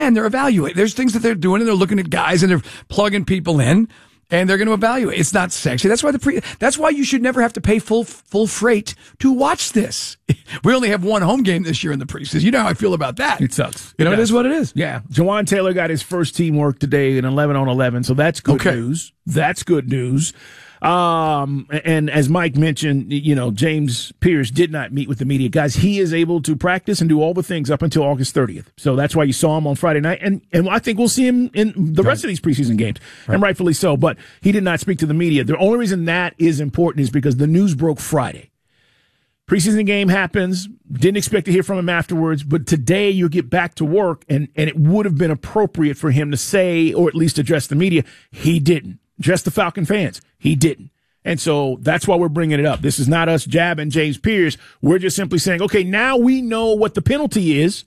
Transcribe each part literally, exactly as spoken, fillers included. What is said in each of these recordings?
and they're evaluating. There's things that they're doing, and they're looking at guys, and they're plugging people in, and they're going to evaluate. It's not sexy. That's why the pre. That's why you should never have to pay full full freight to watch this. We only have one home game this year in the preseason. You know how I feel about that. It sucks. You know, it, it is what it is. Yeah. Jawan Taylor got his first teamwork today in eleven on eleven, so that's good okay. news. That's good news. Um, and as Mike mentioned, you know, James Pierce did not meet with the media. Guys, he is able to practice and do all the things up until August thirtieth. So that's why you saw him on Friday night. And, and I think we'll see him in the rest right. of these preseason games, right. and rightfully so. But he did not speak to the media. The only reason that is important is because the news broke Friday. Preseason game happens. Didn't expect to hear from him afterwards. But today you get back to work, and, and it would have been appropriate for him to say, or at least address the media. He didn't. Address the Falcon fans. He didn't. And so that's why we're bringing it up. This is not us jabbing James Pierce. We're just simply saying, okay, now we know what the penalty is.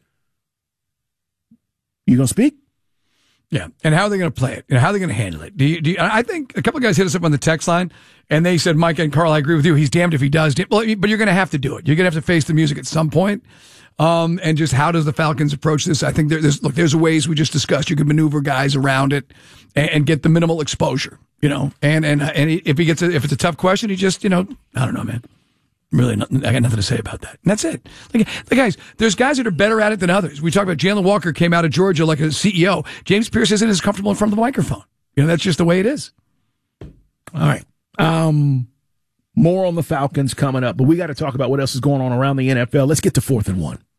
You going to speak? Yeah. And how are they going to play it? And how are they going to handle it? Do you, do you, I think a couple of guys hit us up on the text line, and they said, Mike and Carl, I agree with you. He's damned if he does. Well, but you're going to have to do it. You're going to have to face the music at some point. Um, and just how does the Falcons approach this? I think there, there's, look, there's ways we just discussed. You can maneuver guys around it and, and get the minimal exposure, you know, and, and, and if he gets a, if it's a tough question, he just, you know, I don't know, man. Really, nothing, I got nothing to say about that. And that's it. Like, like, guys, there's guys that are better at it than others. We talked about Jalen Walker came out of Georgia like a C E O. James Pierce isn't as comfortable in front of the microphone. You know, that's just the way it is. All right. Um, more on the Falcons coming up, but we got to talk about what else is going on around the N F L. Let's get to fourth and one.